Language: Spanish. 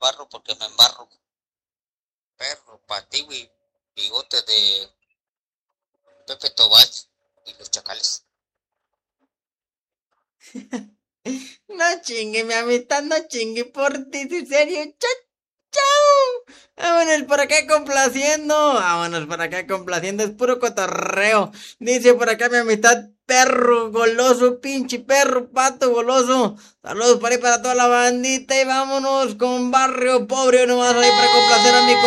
embarro porque me embarro. Perro, para ti, güey. Bigote de Pepe Tobás y los chacales. No chingue, mi amistad, no chingue por ti, en serio. Chao, chao. Vámonos por acá complaciendo. Vámonos por acá complaciendo. Es puro cotorreo. Dice por acá mi amistad, perro goloso, pinche perro, pato goloso. Saludos por ahí para toda la bandita y vámonos con Barrio Pobre nomás ahí para complacer a mi